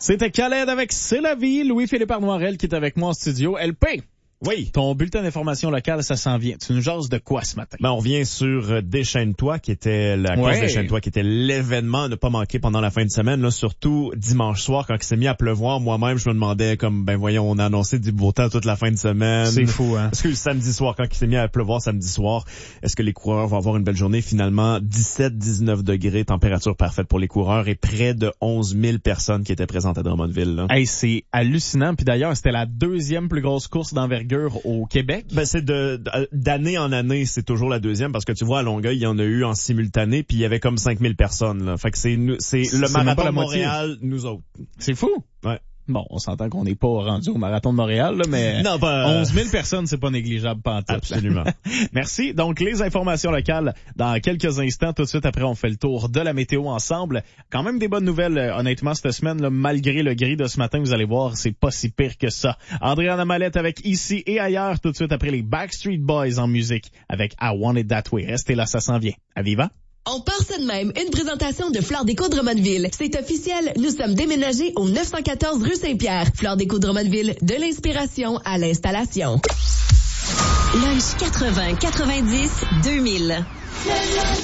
C'était Khaled avec C'est la vie. Louis-Philippe Arnoirel qui est avec moi en studio. LP. Oui. Ton bulletin d'information locale, ça s'en vient. Tu nous jases de quoi ce matin? On revient sur Déchaîne-toi, qui était la course Déchaîne-toi, qui était l'événement à ne pas manquer pendant la fin de semaine, là, surtout dimanche soir, quand il s'est mis à pleuvoir. Moi-même, je me demandais, voyons, on a annoncé du beau temps toute la fin de semaine. C'est fou, hein? Est-ce que le samedi soir, quand il s'est mis à pleuvoir samedi soir, est-ce que les coureurs vont avoir une belle journée? Finalement, 17-19 degrés, température parfaite pour les coureurs et près de 11 000 personnes qui étaient présentes à Drummondville, là. Hey, c'est hallucinant. Puis d'ailleurs, c'était la deuxième plus grosse course d'envergure au Québec. C'est d'année en année, c'est toujours la deuxième, parce que tu vois, à Longueuil, il y en a eu en simultané, puis il y avait comme 5000 personnes, là. Fait que c'est le marathon de Montréal, nous autres. C'est fou. Ouais. Bon, on s'entend qu'on n'est pas rendu au marathon de Montréal, là, mais non, 11 000 personnes, c'est pas négligeable pantoute. Absolument. Merci. Donc, les informations locales dans quelques instants. Tout de suite après, on fait le tour de la météo ensemble. Quand même des bonnes nouvelles, honnêtement, cette semaine, là, malgré le gris de ce matin, vous allez voir, c'est pas si pire que ça. Andréana Mallette avec Ici et ailleurs, tout de suite après les Backstreet Boys en musique avec I Want It That Way. Restez là, ça s'en vient. À vivant. On part ça de même. Une présentation de Fleur Déco Drummondville. C'est officiel. Nous sommes déménagés au 914 rue Saint-Pierre. Fleur Déco Drummondville, de l'inspiration à l'installation. Lunch 80, 90, 2000.